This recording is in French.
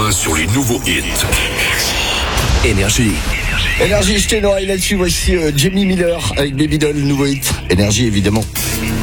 main sur les nouveaux hits. Énergie. Énergie, jetez l'oreille là-dessus. Voici Jamie Miller avec Baby Doll, nouveau hit. Énergie, évidemment.